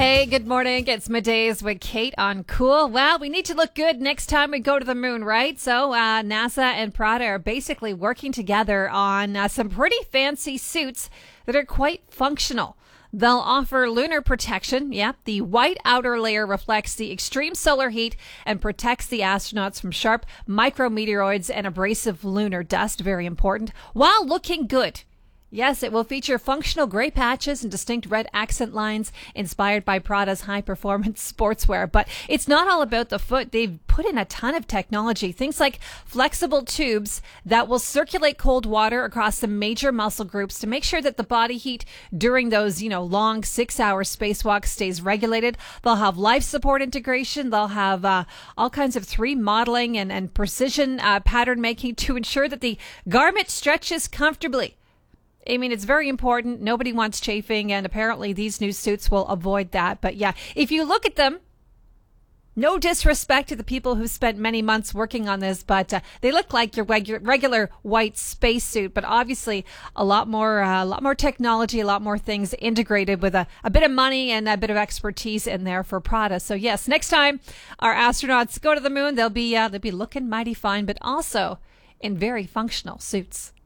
Hey, good morning. It's Middays with Kate on Cool. Well, we need to look good next time we go to the moon, right? So NASA and Prada are basically working together on some pretty fancy suits that are quite functional. They'll offer lunar protection. Yep, the white outer layer reflects the extreme solar heat and protects the astronauts from sharp micrometeoroids and abrasive lunar dust. Very important. While looking good. Yes, it will feature functional gray patches and distinct red accent lines inspired by Prada's high-performance sportswear. But it's not all about the foot. They've put in a ton of technology, things like flexible tubes that will circulate cold water across the major muscle groups to make sure that the body heat during those, long 6-hour spacewalks stays regulated. They'll have life support integration. They'll have all kinds of 3D modeling and precision pattern making to ensure that the garment stretches comfortably. I mean, it's very important. Nobody wants chafing, and apparently these new suits will avoid that. But yeah, if you look at them, no disrespect to the people who spent many months working on this, but they look like your regular white spacesuit. But obviously, a lot more technology, a lot more things integrated with a bit of money and a bit of expertise in there for Prada. So yes, next time our astronauts go to the moon, they'll be looking mighty fine, but also in very functional suits.